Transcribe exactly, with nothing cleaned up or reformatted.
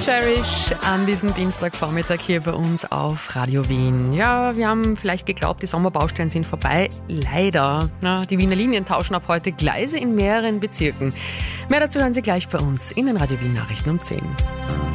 Cherish an diesem Dienstagvormittag hier bei uns auf Radio Wien. Ja, wir haben vielleicht geglaubt, die Sommerbaustellen sind vorbei. Leider. Ja, die Wiener Linien tauschen ab heute Gleise in mehreren Bezirken. Mehr dazu hören Sie gleich bei uns in den Radio Wien Nachrichten um zehn.